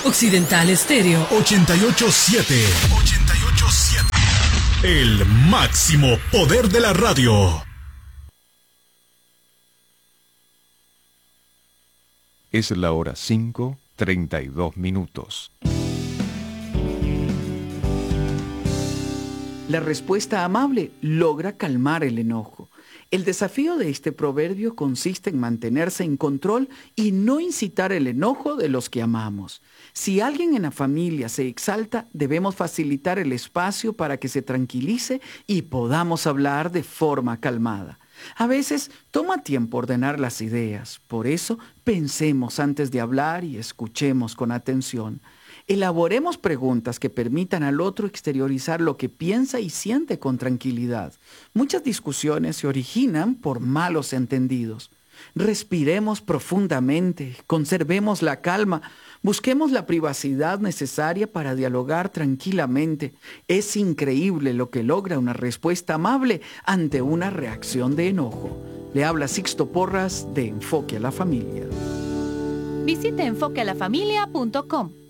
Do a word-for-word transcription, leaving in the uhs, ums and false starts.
Occidental Estéreo ochenta y ocho punto siete. ochenta y ocho punto siete. El máximo poder de la radio. Es la hora cinco, treinta y dos minutos. La respuesta amable logra calmar el enojo. El desafío de este proverbio consiste en mantenerse en control y no incitar el enojo de los que amamos. Si alguien en la familia se exalta, debemos facilitar el espacio para que se tranquilice y podamos hablar de forma calmada. A veces toma tiempo ordenar las ideas, por eso pensemos antes de hablar y escuchemos con atención. Elaboremos preguntas que permitan al otro exteriorizar lo que piensa y siente con tranquilidad. Muchas discusiones se originan por malos entendidos. Respiremos profundamente, conservemos la calma, busquemos la privacidad necesaria para dialogar tranquilamente. Es increíble lo que logra una respuesta amable ante una reacción de enojo. Le habla Sixto Porras de Enfoque a la Familia. Visite enfoque a la familia punto com.